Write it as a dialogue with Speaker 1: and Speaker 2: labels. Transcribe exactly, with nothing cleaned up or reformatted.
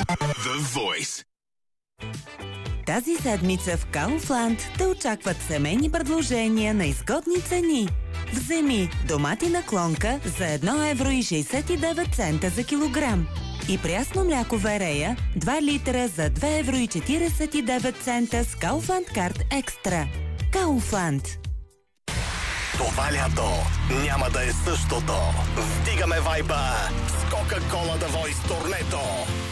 Speaker 1: The Voice.
Speaker 2: Тази седмица в Kaufland те очакват семейни предложения на изгодни цени. Вземи доматина клонка за едно евро и шейсет и девет цента за килограм и прясно мляко Верея два литра за две евро и четиридесет и девет цента с Kaufland Card Extra. Kaufland.
Speaker 3: Това лято няма да е същото. Вдигаме вайба с Coca-Cola The Voice турнето.